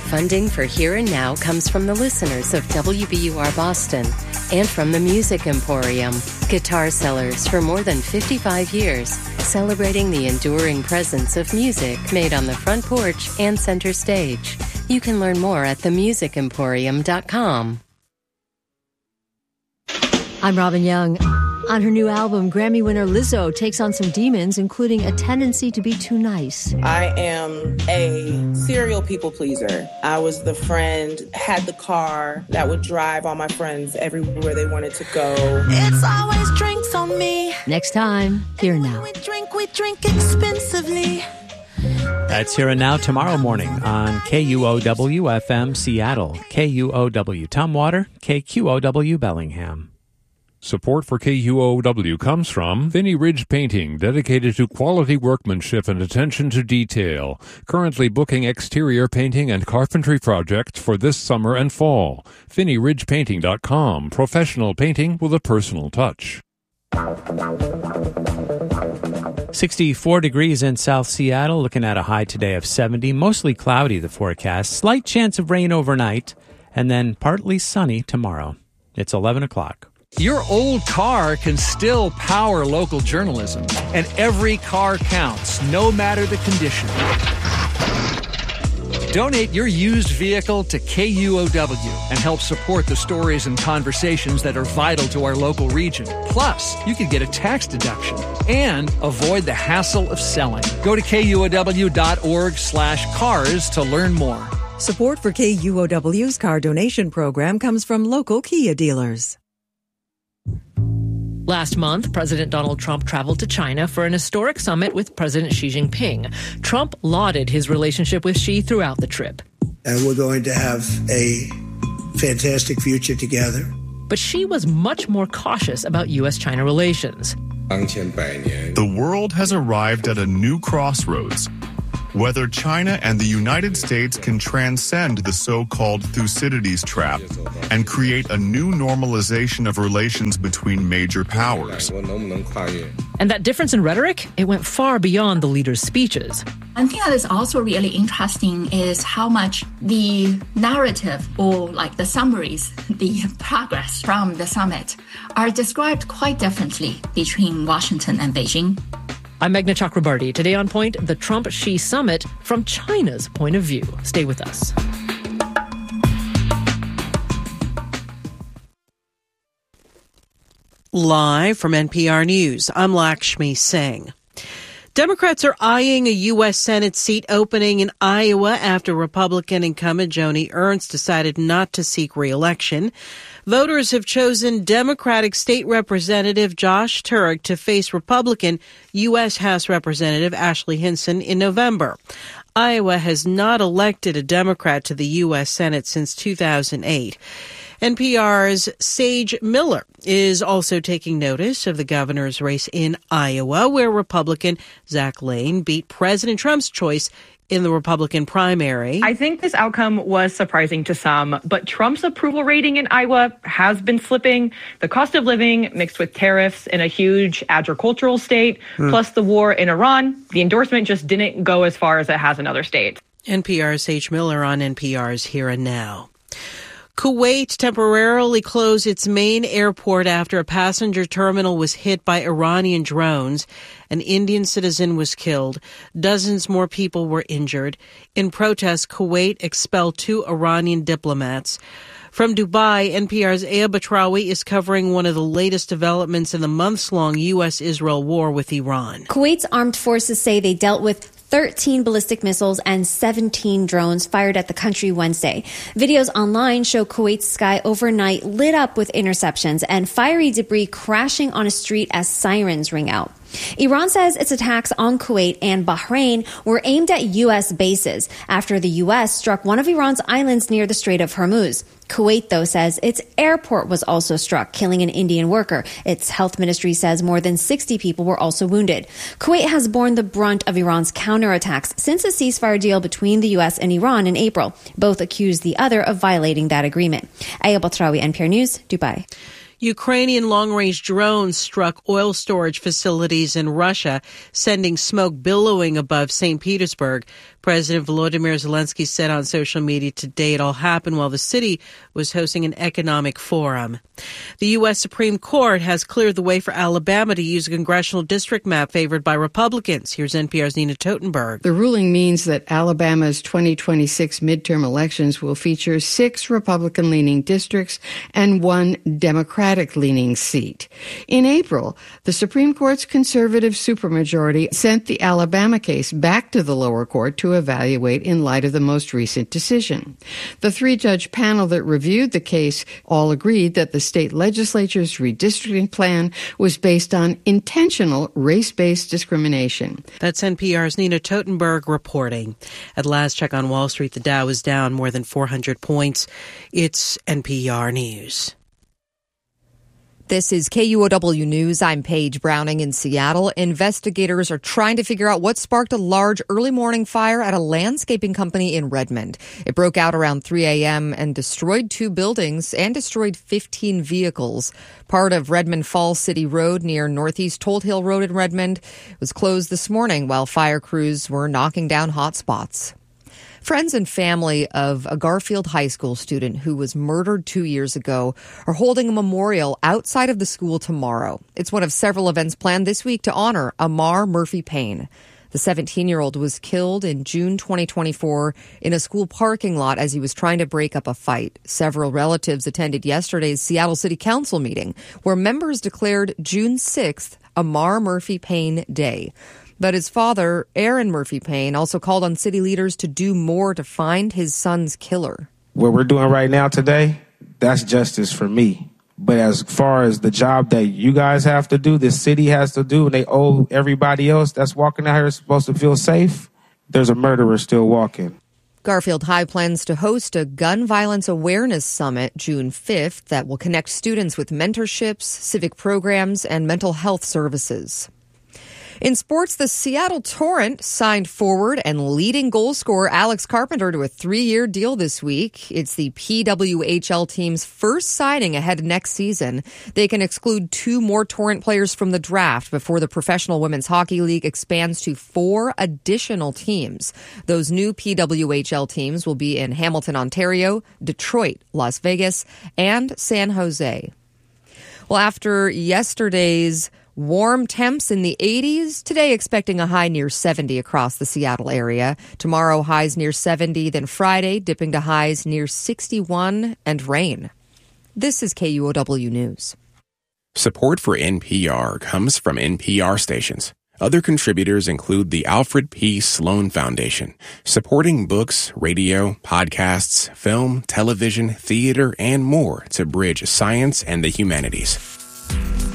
Funding for Here and Now comes from the listeners of WBUR Boston and from the Music Emporium, guitar sellers for more than 55 years, celebrating the enduring presence of music made on the front porch and center stage. You can learn more at themusicemporium.com. I'm Robin Young. On her new album, Grammy winner Lizzo takes on some demons, including a tendency to be too nice. I am a serial people pleaser. I was the friend, had the car that would drive all my friends everywhere they wanted to go. It's always drinks on me. Next time, Here and Now. We drink expensively. That's Here and Now tomorrow morning on KUOW-FM Seattle, KUOW Tumwater, KQOW Bellingham. Support for KUOW comes from Finney Ridge Painting, dedicated to quality workmanship and attention to detail. Currently booking exterior painting and carpentry projects for this summer and fall. FinneyRidgePainting.com. Professional painting with a personal touch. 64 degrees in South Seattle, looking at a high today of 70. Mostly cloudy, the forecast. Slight chance of rain overnight, and then partly sunny tomorrow. It's 11 o'clock. Your old car can still power local journalism, and every car counts, no matter the condition. Donate your used vehicle to KUOW and help support the stories and conversations that are vital to our local region. Plus, you could get a tax deduction and avoid the hassle of selling. Go to KUOW.org/cars to learn more. Support for KUOW's car donation program comes from local Kia dealers. Last month, President Donald Trump traveled to China for an historic summit with President Xi Jinping. Trump lauded his relationship with Xi throughout the trip. And we're going to have a fantastic future together. But Xi was much more cautious about U.S.-China relations. The world has arrived at a new crossroads. Whether China and the United States can transcend the so-called Thucydides trap and create a new normalization of relations between major powers. And that difference in rhetoric, it went far beyond the leaders' speeches. One thing that is also really interesting is how much the narrative, or like the summaries, the progress from the summit, are described quite differently between Washington and Beijing. I'm Meghna Chakrabarti. Today on Point, the Trump-Xi summit from China's point of view. Stay with us. Live from NPR News, I'm Lakshmi Singh. Democrats are eyeing a U.S. Senate seat opening in Iowa after Republican incumbent Joni Ernst decided not to seek re-election. Voters have chosen Democratic State Representative Josh Turek to face Republican U.S. House Representative Ashley Hinson in November. Iowa has not elected a Democrat to the U.S. Senate since 2008. NPR's Sage Miller is also taking notice of the governor's race in Iowa, where Republican Zach Lane beat President Trump's choice in the Republican primary. I think this outcome was surprising to some, but Trump's approval rating in Iowa has been slipping. The cost of living mixed with tariffs in a huge agricultural state, plus the war in Iran, the endorsement just didn't go as far as it has in other states. NPR's Sage Miller on NPR's Here and Now. Kuwait temporarily closed its main airport after a passenger terminal was hit by Iranian drones. An Indian citizen was killed. Dozens more people were injured. In protest, Kuwait expelled 2 Iranian diplomats. From Dubai, NPR's Aya Batrawi is covering one of the latest developments in the months-long U.S.-Israel war with Iran. Kuwait's armed forces say they dealt with 13 ballistic missiles and 17 drones fired at the country Wednesday. Videos online show Kuwait's sky overnight lit up with interceptions and fiery debris crashing on a street as sirens ring out. Iran says its attacks on Kuwait and Bahrain were aimed at U.S. bases after the U.S. struck one of Iran's islands near the Strait of Hormuz. Kuwait, though, says its airport was also struck, killing an Indian worker. Its health ministry says more than 60 people were also wounded. Kuwait has borne the brunt of Iran's counterattacks since a ceasefire deal between the U.S. and Iran in April. Both accused the other of violating that agreement. Aya Batrawi, NPR News, Dubai. Ukrainian long-range drones struck oil storage facilities in Russia, sending smoke billowing above St. Petersburg. President Volodymyr Zelensky said on social media today it all happened while the city was hosting an economic forum. The U.S. Supreme Court has cleared the way for Alabama to use a congressional district map favored by Republicans. Here's NPR's Nina Totenberg. The ruling means that Alabama's 2026 midterm elections will feature 6 Republican-leaning districts and 1 Democratic-leaning seat. In April, the Supreme Court's conservative supermajority sent the Alabama case back to the lower court to evaluate in light of the most recent decision. The 3-judge panel that reviewed the case all agreed that the state legislature's redistricting plan was based on intentional race-based discrimination. That's NPR's Nina Totenberg reporting. At last check on Wall Street, the Dow is down more than 400 points. It's NPR News. This is KUOW News. I'm Paige Browning in Seattle. Investigators are trying to figure out what sparked a large early morning fire at a landscaping company in Redmond. It broke out around 3 a.m. and destroyed 2 buildings and destroyed 15 vehicles. Part of Redmond Falls City Road near Northeast Tolt Hill Road in Redmond was closed this morning while fire crews were knocking down hot spots. Friends and family of a Garfield High School student who was murdered 2 years ago are holding a memorial outside of the school tomorrow. It's one of several events planned this week to honor Amar Murphy Payne. The 17-year-old was killed in June 2024 in a school parking lot as he was trying to break up a fight. Several relatives attended yesterday's Seattle City Council meeting, where members declared June 6th Amar Murphy Payne Day. But his father, Aaron Murphy Payne, also called on city leaders to do more to find his son's killer. What we're doing right now today, that's justice for me. But as far as the job that you guys have to do, the city has to do, and they owe everybody else that's walking out here supposed to feel safe, there's a murderer still walking. Garfield High plans to host a gun violence awareness summit June 5th that will connect students with mentorships, civic programs, and mental health services. In sports, the Seattle Torrent signed forward and leading goal scorer Alex Carpenter to a 3-year deal this week. It's the PWHL team's first signing ahead of next season. They can exclude 2 more Torrent players from the draft before the Professional Women's Hockey League expands to 4 additional teams. Those new PWHL teams will be in Hamilton, Ontario, Detroit, Las Vegas, and San Jose. Well, after yesterday's warm temps in the 80s. Today, expecting a high near 70 across the Seattle area. Tomorrow, highs near 70. Then Friday, dipping to highs near 61 and rain. This is KUOW News. Support for NPR comes from NPR stations. Other contributors include the Alfred P. Sloan Foundation, supporting books, radio, podcasts, film, television, theater, and more to bridge science and the humanities.